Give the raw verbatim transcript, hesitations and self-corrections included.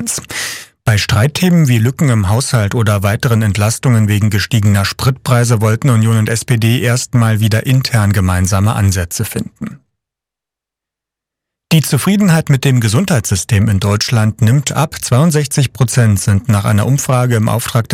März. Bei Streitthemen wie Lücken im Haushalt oder weiteren Entlastungen wegen gestiegener Spritpreise wollten Union und S P D erstmal wieder intern gemeinsame Ansätze finden. Die Zufriedenheit mit dem Gesundheitssystem in Deutschland nimmt ab. zweiundsechzig Prozent sind nach einer Umfrage im Auftrag